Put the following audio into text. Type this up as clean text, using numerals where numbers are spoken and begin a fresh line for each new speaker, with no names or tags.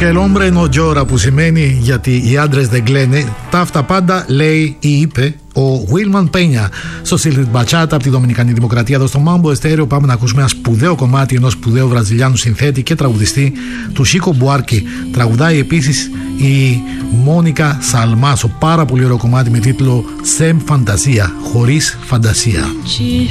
Και l'ombre no llora, που σημαίνει γιατί οι άντρες δεν κλαίνε. Τα αυτά πάντα λέει ή είπε ο Wilman Peña στο Silver Bachata από τη Δομινικανή Δημοκρατία. Εδώ στο Mambo Estéreo πάμε να ακούσουμε ένα σπουδαίο κομμάτι ενός σπουδαίου βραζιλιάνου συνθέτη και τραγουδιστή, του Σίκο Μπουάρκι. Τραγουδάει επίσης η Μόνικα Σαλμάσο. Πάρα πολύ ωραίο κομμάτι με τίτλο Sem Fantasia, χωρίς φαντασία.